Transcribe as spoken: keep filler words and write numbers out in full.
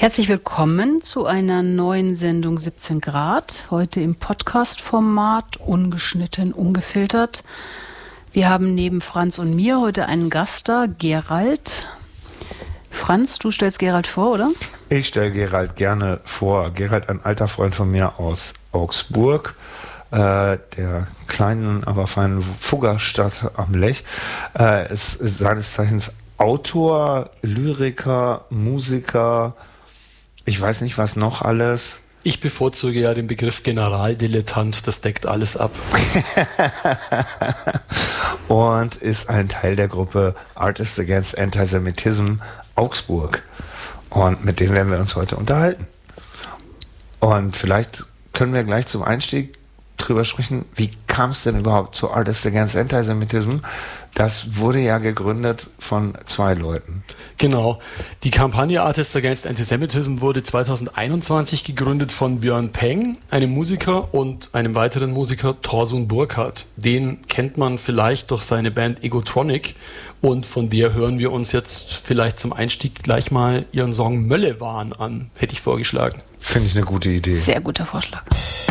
Herzlich willkommen zu einer neuen Sendung siebzehn Grad, heute im Podcast-Format, ungeschnitten, ungefiltert. Wir haben neben Franz und mir heute einen Gast da, Gerald. Franz, du stellst Gerald vor, oder? Ich stelle Gerald gerne vor. Gerald, ein alter Freund von mir aus Augsburg, äh, der kleinen, aber feinen Fuggerstadt am Lech. Äh, ist, ist seines Zeichens Autor, Lyriker, Musiker, ich weiß nicht, was noch alles. Ich bevorzuge ja den Begriff Generaldilettant, das deckt alles ab. Und ist ein Teil der Gruppe Artists Against Antisemitism Augsburg. Und mit denen werden wir uns heute unterhalten. Und vielleicht können wir gleich zum Einstieg drüber sprechen, wie kam es denn überhaupt zu Artists Against Antisemitism? Das wurde ja gegründet von zwei Leuten. Genau. Die Kampagne Artists Against Antisemitism wurde zweitausendeinundzwanzig gegründet von Björn Peng, einem Musiker, und einem weiteren Musiker, Torsun Burkhardt. Den kennt man vielleicht durch seine Band Egotronic, und von der hören wir uns jetzt vielleicht zum Einstieg gleich mal ihren Song Möllewahn an, hätte ich vorgeschlagen. Finde ich eine gute Idee. Sehr guter Vorschlag.